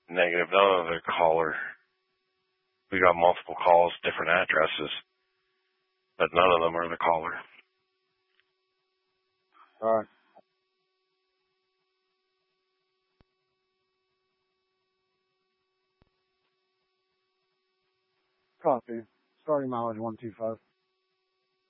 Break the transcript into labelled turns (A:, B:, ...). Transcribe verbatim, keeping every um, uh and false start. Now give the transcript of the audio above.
A: Negative. None of the caller. We got multiple calls, different addresses, but none of them are the caller.
B: All right. Copy. Starting mileage one two five.